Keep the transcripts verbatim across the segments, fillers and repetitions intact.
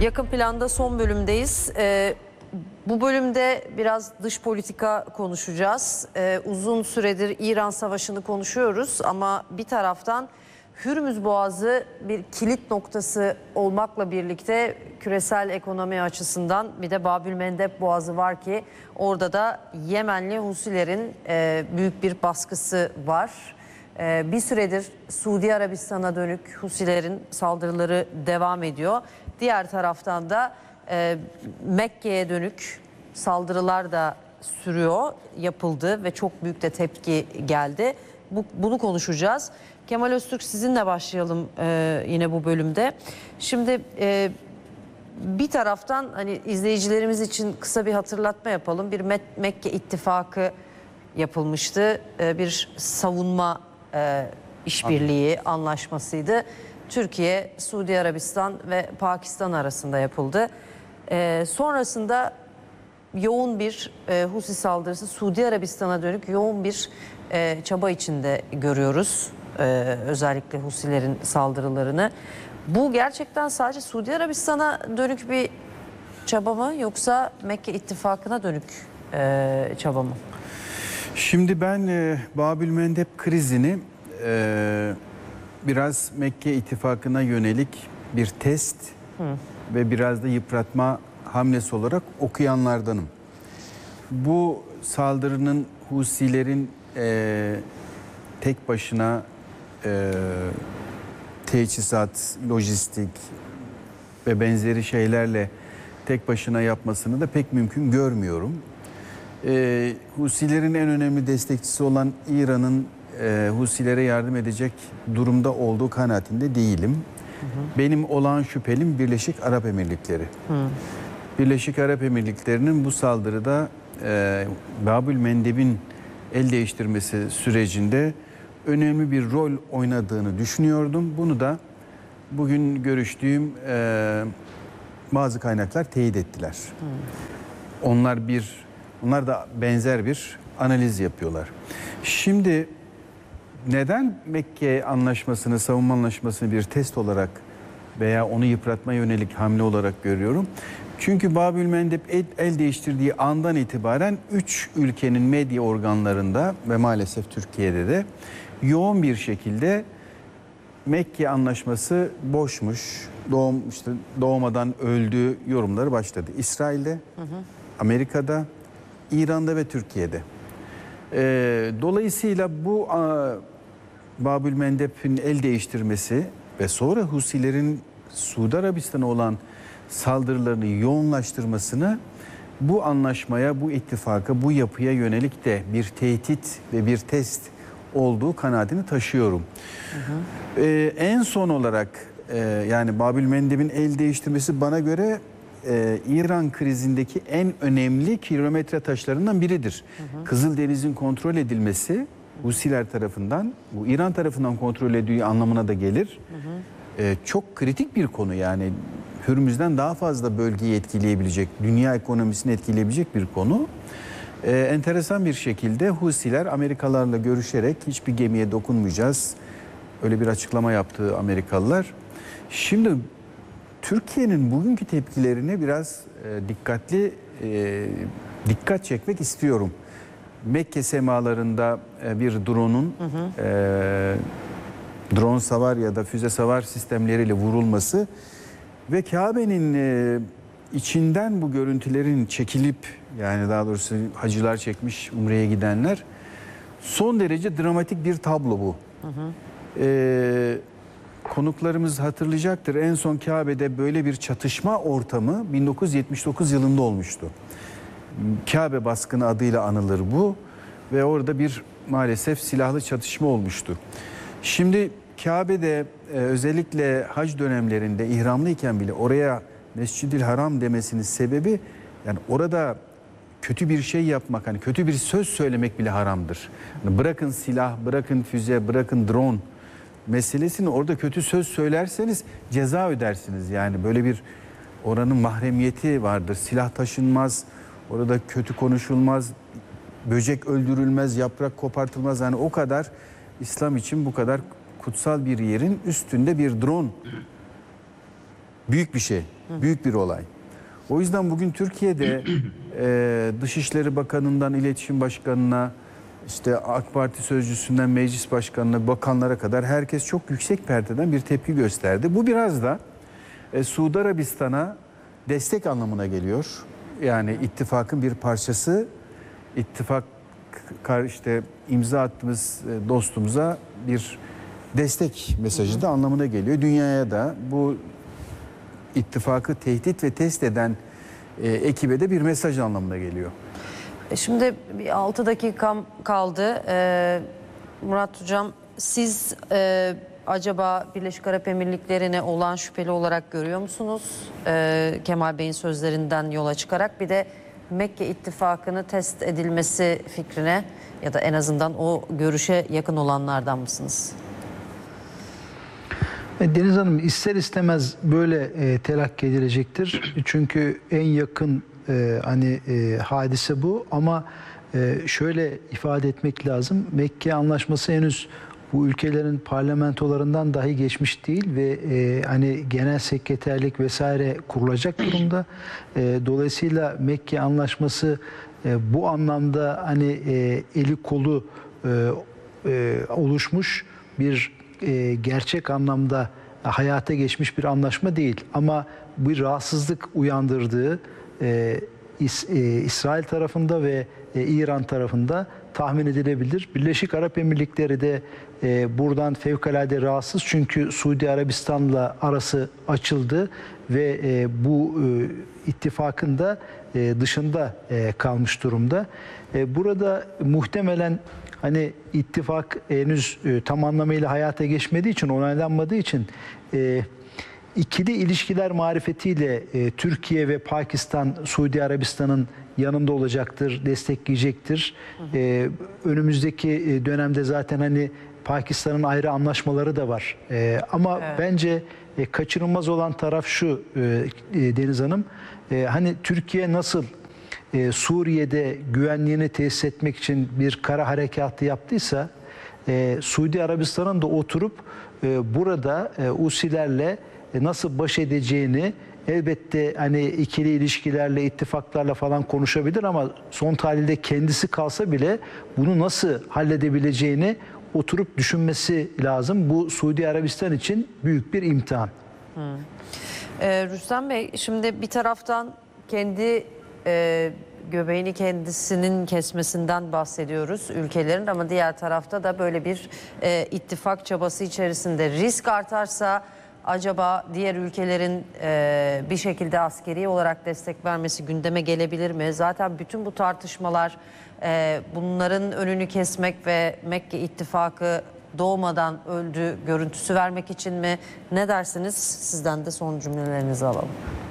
Yakın planda son bölümdeyiz. Ee, bu bölümde biraz dış politika konuşacağız. Ee, uzun süredir İran Savaşı'nı konuşuyoruz ama bir taraftan Hürmüz Boğazı bir kilit noktası olmakla birlikte küresel ekonomi açısından bir de Babülmendeb Boğazı var ki orada da Yemenli Husilerin e, büyük bir baskısı var. E, bir süredir Suudi Arabistan'a dönük Husilerin saldırıları devam ediyor. Diğer taraftan da e, Mekke'ye dönük saldırılar da sürüyor, yapıldı ve çok büyük de tepki geldi. Bu, bunu konuşacağız. Kemal Öztürk, sizinle başlayalım e, yine bu bölümde. Şimdi e, bir taraftan hani izleyicilerimiz için kısa bir hatırlatma yapalım. Bir Mek Mekke ittifakı yapılmıştı. E, bir savunma e, işbirliği anlaşmasıydı. Türkiye, Suudi Arabistan ve Pakistan arasında yapıldı. E, sonrasında yoğun bir e, Husi saldırısı, Suudi Arabistan'a dönük yoğun bir e, çaba içinde görüyoruz. E, özellikle Husilerin saldırılarını. Bu gerçekten sadece Suudi Arabistan'a dönük bir çaba mı yoksa Mekke ittifakına dönük e, çaba mı? Şimdi ben e, Babülmendeb krizini e, biraz Mekke ittifakına yönelik bir test Hı. ve biraz da yıpratma hamlesi olarak okuyanlardanım. Bu saldırının Husilerin e, tek başına e, teçhizat, lojistik ve benzeri şeylerle tek başına yapmasını da pek mümkün görmüyorum. E, Husilerin en önemli destekçisi olan İran'ın e, Husilere yardım edecek durumda olduğu kanaatinde değilim. Hı hı. Benim olağan şüphelim Birleşik Arap Emirlikleri. Hı. Birleşik Arap Emirlikleri'nin bu saldırıda e, Babülmendeb'in el değiştirmesi sürecinde önemli bir rol oynadığını düşünüyordum. Bunu da bugün görüştüğüm e, bazı kaynaklar teyit ettiler. Hmm. Onlar bir, onlar da benzer bir analiz yapıyorlar. Şimdi neden Mekke anlaşmasını, savunma anlaşmasını bir test olarak veya onu yıpratma yönelik hamle olarak görüyorum? Çünkü Babülmendeb el, el değiştirdiği andan itibaren üç ülkenin medya organlarında ve maalesef Türkiye'de de yoğun bir şekilde Mekke anlaşması boşmuş, doğum, işte doğmadan öldüğü yorumları başladı. İsrail'de, hı hı. Amerika'da, İran'da ve Türkiye'de. Ee, dolayısıyla bu a, Babülmendeb'in el değiştirmesi ve sonra Husilerin Suudi Arabistan'a olan saldırılarını yoğunlaştırmasını bu anlaşmaya, bu ittifaka, bu yapıya yönelik de bir tehdit ve bir test olduğu kanaatini taşıyorum. Hı hı. Ee, en son olarak e, yani Babülmendeb'in el değiştirmesi bana göre e, İran krizindeki en önemli kilometre taşlarından biridir. Hı hı. Kızıldeniz'in kontrol edilmesi Husiler tarafından, bu İran tarafından kontrol edildiği anlamına da gelir. Hı hı. E, çok kritik bir konu yani. Hürmüz'den daha fazla bölgeyi etkileyebilecek, dünya ekonomisini etkileyebilecek bir konu. Ee, enteresan bir şekilde Husiler Amerikalılarla görüşerek hiçbir gemiye dokunmayacağız. Öyle bir açıklama yaptı Amerikalılar. Şimdi Türkiye'nin bugünkü tepkilerine biraz e, dikkatli e, dikkat çekmek istiyorum. Mekke semalarında e, bir drone'un e, drone savar ya da füze savar sistemleriyle vurulması ve Kabe'nin e, içinden bu görüntülerin çekilip, yani daha doğrusu hacılar çekmiş, umreye gidenler, son derece dramatik bir tablo bu. Hı hı. E, konuklarımız hatırlayacaktır. En son Kabe'de böyle bir çatışma ortamı bin dokuz yüz yetmiş dokuz yılında olmuştu. Kabe baskını adıyla anılır bu ve orada bir maalesef silahlı çatışma olmuştu. Şimdi Kabe'de e, özellikle hac dönemlerinde ihramlıyken bile oraya Mescid-i Haram demesinin sebebi, yani orada kötü bir şey yapmak, hani kötü bir söz söylemek bile haramdır. Yani bırakın silah, bırakın füze, bırakın drone meselesini, orada kötü söz söylerseniz ceza ödersiniz. Yani böyle bir oranın mahremiyeti vardır. Silah taşınmaz, orada kötü konuşulmaz, böcek öldürülmez, yaprak kopartılmaz. Yani o kadar İslam için bu kadar kutsal bir yerin üstünde bir drone büyük bir şey. Büyük bir olay. O yüzden bugün Türkiye'de e, Dışişleri Bakanı'ndan İletişim Başkanı'na, işte AK Parti Sözcüsü'nden Meclis Başkanı'na, bakanlara kadar herkes çok yüksek perdeden bir tepki gösterdi. Bu biraz da e, Suudi Arabistan'a destek anlamına geliyor. Yani ittifakın bir parçası, ittifak işte imza attığımız dostumuza bir destek mesajı da anlamına geliyor. Dünyaya da bu ittifakı tehdit ve test eden e, ekibe de bir mesaj anlamına geliyor. Şimdi bir altı dakikam kaldı. Ee, Murat Hocam, siz e, acaba Birleşik Arap Emirlikleri'ne olan şüpheli olarak görüyor musunuz? Ee, Kemal Bey'in sözlerinden yola çıkarak bir de Mekke ittifakını test edilmesi fikrine ya da en azından o görüşe yakın olanlardan mısınız? Deniz Hanım, ister istemez böyle e, telakki edilecektir. Çünkü en yakın e, hani e, hadise bu, ama e, şöyle ifade etmek lazım. Mekke Anlaşması henüz bu ülkelerin parlamentolarından dahi geçmiş değil ve e, hani genel sekreterlik vesaire kurulacak durumda. E, dolayısıyla Mekke Anlaşması e, bu anlamda hani e, eli kolu e, e, oluşmuş bir e, gerçek anlamda hayata geçmiş bir anlaşma değil. Ama bir rahatsızlık uyandırdığı e, İs, e, İsrail tarafında ve e, İran tarafında tahmin edilebilir. Birleşik Arap Emirlikleri de e, buradan fevkalade rahatsız. Çünkü Suudi Arabistan'la arası açıldı ve e, bu e, ittifakın da e, dışında e, kalmış durumda. E, burada muhtemelen hani ittifak henüz e, tam anlamıyla hayata geçmediği için, onaylanmadığı için e, ikili ilişkiler marifetiyle e, Türkiye ve Pakistan, Suudi Arabistan'ın yanında olacaktır, destekleyecektir. Hı hı. E, önümüzdeki dönemde zaten hani Pakistan'ın ayrı anlaşmaları da var. E, ama evet. bence e, kaçınılmaz olan taraf şu e, e, Deniz Hanım, e, hani Türkiye nasıl e, Suriye'de güvenliğini tesis etmek için bir kara harekatı yaptıysa, e, Suudi Arabistan'ın da oturup e, burada e, Husilerle nasıl baş edeceğini, elbette hani ikili ilişkilerle, ittifaklarla falan konuşabilir, ama son tahlilde kendisi kalsa bile bunu nasıl halledebileceğini oturup düşünmesi lazım. Bu Suudi Arabistan için büyük bir imtihan. Hmm. Ee, Rüstem Bey, şimdi bir taraftan kendi e, göbeğini kendisinin kesmesinden bahsediyoruz ülkelerin, ama diğer tarafta da böyle bir e, ittifak çabası içerisinde risk artarsa acaba diğer ülkelerin e, bir şekilde askeri olarak destek vermesi gündeme gelebilir mi? Zaten bütün bu tartışmalar e, bunların önünü kesmek ve Mekke ittifakı doğmadan öldü görüntüsü vermek için mi? Ne dersiniz? Sizden de son cümlelerinizi alalım.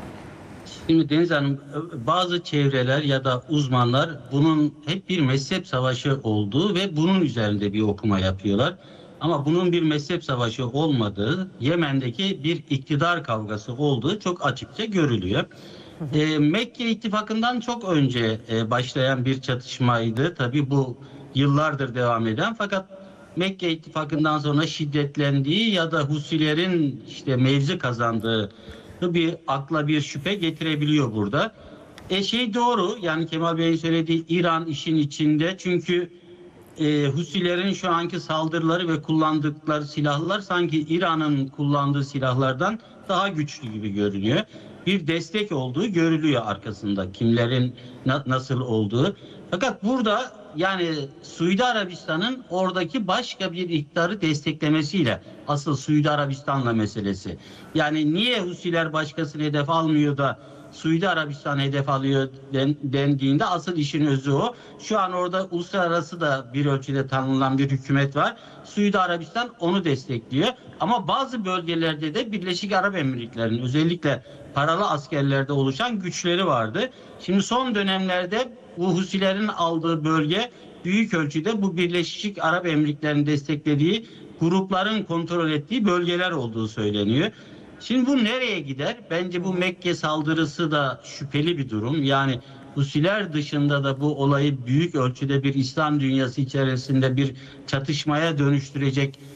Şimdi Deniz Hanım, bazı çevreler ya da uzmanlar bunun hep bir mezhep savaşı olduğu ve bunun üzerinde bir okuma yapıyorlar. Ama bunun bir mezhep savaşı olmadığı, Yemen'deki bir iktidar kavgası olduğu çok açıkça görülüyor. Hı hı. E, Mekke ittifakından çok önce e, başlayan bir çatışmaydı. Tabii bu yıllardır devam eden, fakat Mekke ittifakından sonra şiddetlendiği ya da Husilerin işte mevzi kazandığı bir akla bir şüphe getirebiliyor burada. E şey doğru, yani Kemal Bey'in söylediği İran işin içinde, çünkü e, Husilerin şu anki saldırıları ve kullandıkları silahlar sanki İran'ın kullandığı silahlardan daha güçlü gibi görünüyor. Bir destek olduğu görülüyor arkasında, kimlerin na- nasıl olduğu. Fakat burada yani Suudi Arabistan'ın oradaki başka bir iktidarı desteklemesiyle asıl Suudi Arabistan'la meselesi. Yani niye Husiler başkasını hedef almıyor da Suudi Arabistan hedef alıyor den, dendiğinde asıl işin özü o. Şu an orada uluslararası da bir ölçüde tanınan bir hükümet var. Suudi Arabistan onu destekliyor. Ama bazı bölgelerde de Birleşik Arap Emirlikleri'nin özellikle paralı askerlerde oluşan güçleri vardı. Şimdi son dönemlerde bu Husilerin aldığı bölge büyük ölçüde bu Birleşik Arap Emirlikleri'nin desteklediği grupların kontrol ettiği bölgeler olduğu söyleniyor. Şimdi bu nereye gider? Bence bu Mekke saldırısı da şüpheli bir durum. Yani Husiler dışında da bu olayı büyük ölçüde bir İslam dünyası içerisinde bir çatışmaya dönüştürecek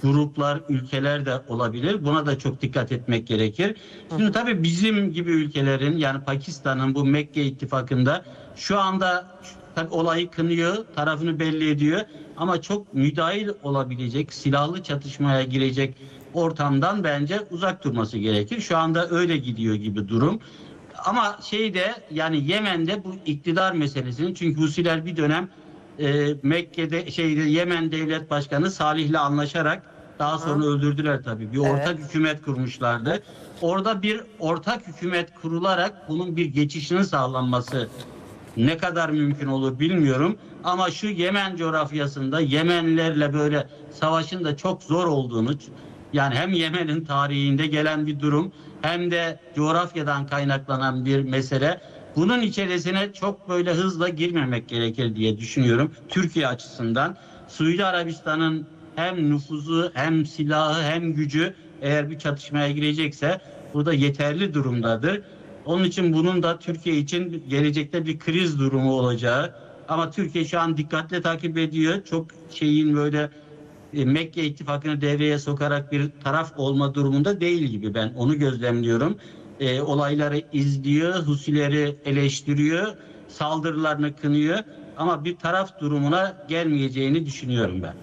gruplar, ülkeler de olabilir. Buna da çok dikkat etmek gerekir. Şimdi tabii bizim gibi ülkelerin, yani Pakistan'ın bu Mekke ittifakında şu anda tabii olayı kınıyor, tarafını belli ediyor. Ama çok müdahil olabilecek, silahlı çatışmaya girecek ortamdan bence uzak durması gerekir. Şu anda öyle gidiyor gibi durum. Ama şeyde, yani Yemen'de bu iktidar meselesini, çünkü Husiler bir dönem e, Mekke'de şeyde Yemen Devlet Başkanı Salih'le anlaşarak daha sonra öldürdüler tabii. Bir ortak Evet. hükümet kurmuşlardı. Orada bir ortak hükümet kurularak bunun bir geçişinin sağlanması ne kadar mümkün olur bilmiyorum. Ama şu Yemen coğrafyasında Yemenlilerle böyle savaşın da çok zor olduğunu, yani hem Yemen'in tarihinde gelen bir durum hem de coğrafyadan kaynaklanan bir mesele. Bunun içerisine çok böyle hızla girmemek gerekir diye düşünüyorum Türkiye açısından. Suudi Arabistan'ın hem nüfuzu hem silahı hem gücü eğer bir çatışmaya girecekse burada yeterli durumdadır. Onun için bunun da Türkiye için gelecekte bir kriz durumu olacağı, ama Türkiye şu an dikkatle takip ediyor. Çok şeyin böyle e, Mekke ittifakını devreye sokarak bir taraf olma durumunda değil gibi, ben onu gözlemliyorum. E, olayları izliyor, Husileri eleştiriyor, saldırılarını kınıyor ama bir taraf durumuna gelmeyeceğini düşünüyorum ben.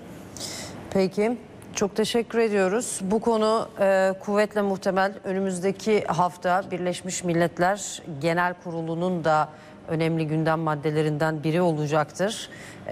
Peki, çok teşekkür ediyoruz. Bu konu e, kuvvetle muhtemel önümüzdeki hafta Birleşmiş Milletler Genel Kurulu'nun da önemli gündem maddelerinden biri olacaktır.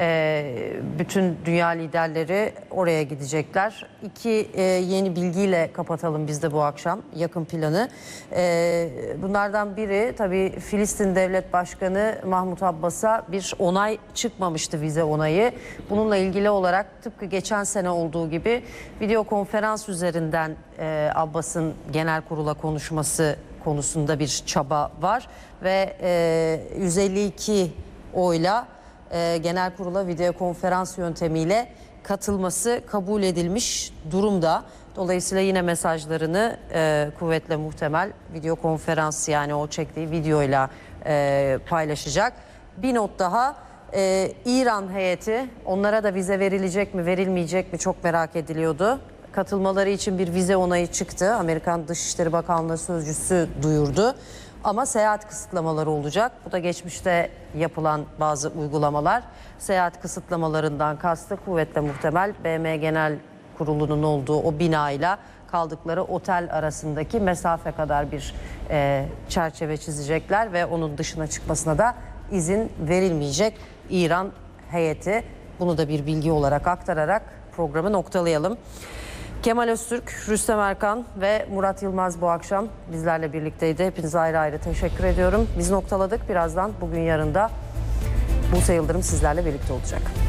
E, bütün dünya liderleri oraya gidecekler. İki e, yeni bilgiyle kapatalım biz de bu akşam yakın planı. E, bunlardan biri tabii Filistin Devlet Başkanı Mahmut Abbas'a bir onay çıkmamıştı, vize onayı. Bununla ilgili olarak tıpkı geçen sene olduğu gibi video konferans üzerinden e, Abbas'ın genel kurula konuşması konusunda bir çaba var ve e, yüz elli iki oyla e, genel kurula video konferans yöntemiyle katılması kabul edilmiş durumda. Dolayısıyla yine mesajlarını e, kuvvetle muhtemel video konferans, yani o çektiği videoyla e, paylaşacak. Bir not daha, e, İran heyeti, onlara da vize verilecek mi verilmeyecek mi çok merak ediliyordu. Katılmaları için bir vize onayı çıktı. Amerikan Dışişleri Bakanlığı sözcüsü duyurdu. Ama seyahat kısıtlamaları olacak. Bu da geçmişte yapılan bazı uygulamalar. Seyahat kısıtlamalarından kastı kuvvetle muhtemel B M Genel Kurulu'nun olduğu o binayla kaldıkları otel arasındaki mesafe kadar bir e, çerçeve çizecekler ve onun dışına çıkmasına da izin verilmeyecek. İran heyeti, bunu da bir bilgi olarak aktararak programı noktalayalım. Kemal Öztürk, Rüstem Erkan ve Murat Yılmaz bu akşam bizlerle birlikteydi. Hepinize ayrı ayrı teşekkür ediyorum. Biz noktaladık. Birazdan Bugün Yarın'da Buse Yıldırım sizlerle birlikte olacak.